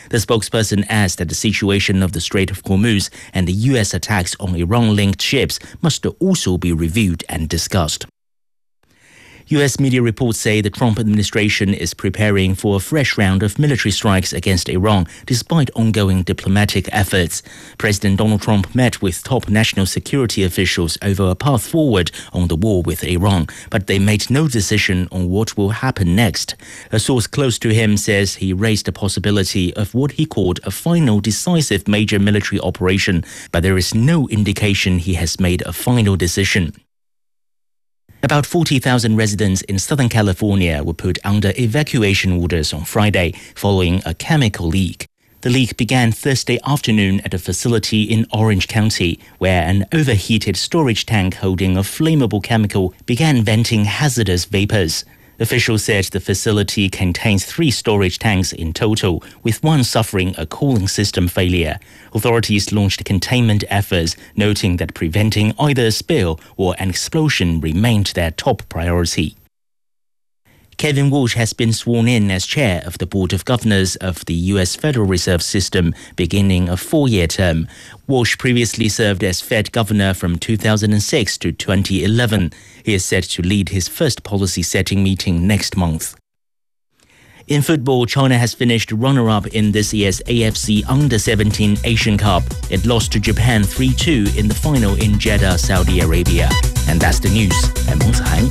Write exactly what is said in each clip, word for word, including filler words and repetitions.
The spokesperson adds that the situation of the Strait of Hormuz and the U S attacks on Iran-linked ships must also be reviewed and discussed. U S media reports say the Trump administration is preparing for a fresh round of military strikes against Iran despite ongoing diplomatic efforts. President Donald Trump met with top national security officials over a path forward on the war with Iran, but they made no decision on what will happen next. A source close to him says he raised the possibility of what he called a final decisive major military operation, but there is no indication he has made a final decision. About forty thousand residents in Southern California were put under evacuation orders on Friday following a chemical leak. The leak began Thursday afternoon at a facility in Orange County, where an overheated storage tank holding a flammable chemical began venting hazardous vapors. Officials said the facility contains three storage tanks in total, with one suffering a cooling system failure. Authorities launched containment efforts, noting that preventing either a spill or an explosion remained their top priority. Kevin Walsh has been sworn in as chair of the Board of Governors of the U S Federal Reserve System, beginning a four-year term. Walsh previously served as Fed governor from two thousand six to twenty eleven. He is set to lead his first policy-setting meeting next month. In football, China has finished runner-up in this year's A F C Under seventeen Asian Cup. It lost to Japan three two in the final in Jeddah, Saudi Arabia. And that's the news. I'm Meng Cai.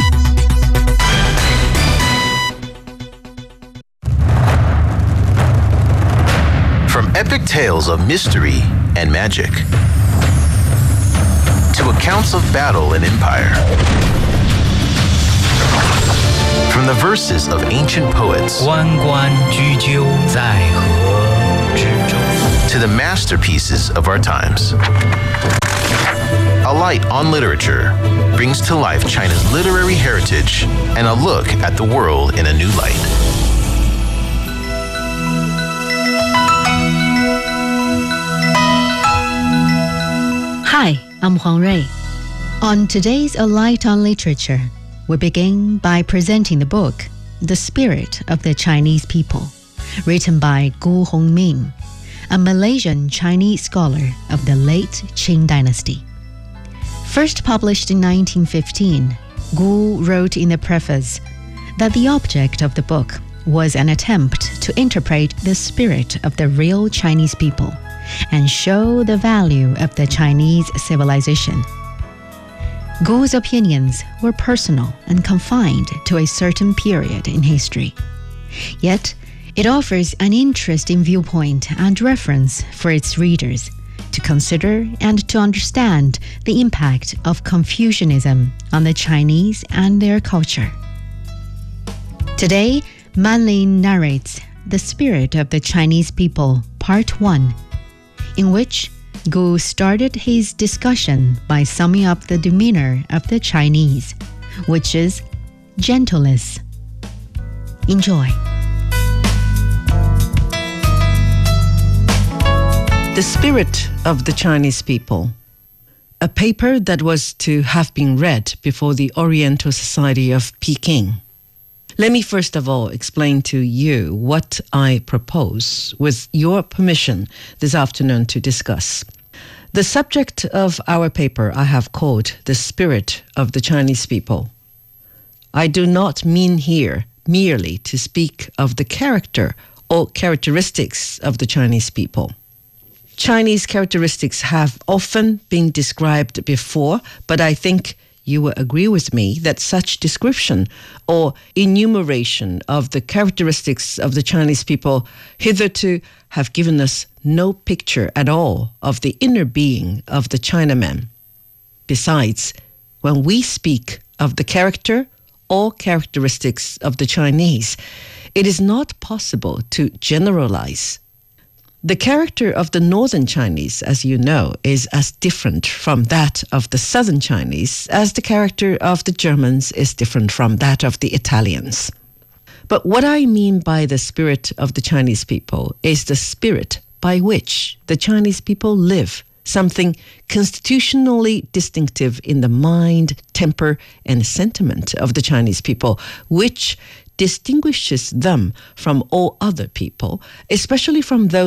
From epic tales of mystery and magic to accounts of battle and empire, from the verses of ancient poets to the masterpieces of our times, A Light on Literature brings to life China's literary heritage and a look at the world in a new light. Hi, I'm Huang Rui. On today's A Light on Literature, we begin by presenting the book, The Spirit of the Chinese People, written by Gu Hongming, a Malaysian Chinese scholar of the late Qing dynasty. First published in nineteen fifteen, Gu wrote in the preface that the object of the book was an attempt to interpret the spirit of the real Chinese people and show the value of the Chinese civilization. Gu's opinions were personal and confined to a certain period in history. Yet, it offers an interesting viewpoint and reference for its readers to consider and to understand the impact of Confucianism on the Chinese and their culture. Today, Manlin narrates The Spirit of the Chinese People, Part one, in which Gu started his discussion by summing up the demeanor of the Chinese, which is gentleness. Enjoy. The Spirit of the Chinese People, a paper that was to have been read before the Oriental Society of Peking. Let me first of all explain to you what I propose, with your permission, this afternoon to discuss. The subject of our paper I have called The Spirit of the Chinese People. I do not mean here merely to speak of the character or characteristics of the Chinese people. Chinese characteristics have often been described before, but I think you will agree with me that such description or enumeration of the characteristics of the Chinese people hitherto have given us no picture at all of the inner being of the Chinaman. Besides, when we speak of the character or characteristics of the Chinese, it is not possible to generalize. The character of the Northern Chinese, as you know, is as different from that of the Southern Chinese as the character of the Germans is different from that of the Italians. But what I mean by the spirit of the Chinese people is the spirit by which the Chinese people live, something constitutionally distinctive in the mind, temper, and sentiment of the Chinese people, which distinguishes them from all other people, especially from those